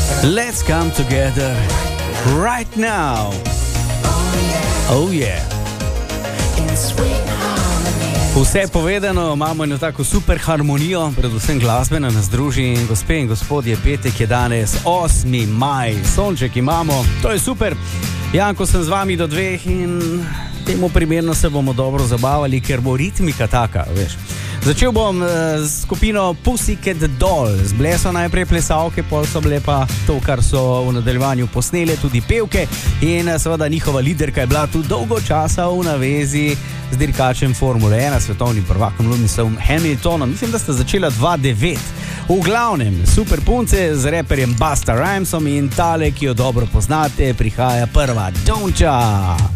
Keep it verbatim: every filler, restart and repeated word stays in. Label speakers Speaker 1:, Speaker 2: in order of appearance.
Speaker 1: Let's come together right now. Oh yeah. Vse povedano, imamo eno tako super harmonijo, predvsem glasbena nas druži in gospe in gospodje, petek je danes osmi maj, sonček imamo, to je super. Janko, sem z vami do dveh in temu primerno se bomo dobro zabavali, ker bo ritmika taka, veš. Začel bom s skupino Pussycat Dolls. Bile so najprej plesalke, pol so bile pa to, kar so v nadaljevanju posnele, tudi pevke in seveda njihova liderka je bila tudi dolgo časa v navezi z dirkačem Formule ena, svetovnim prvakom Lewisom Hamiltonom. Mislim, da sta začela dva devet. V glavnem, super punce z reperjem Busta Rhymesom in tale, ki jo dobro poznate, prihaja prva Don'tcha.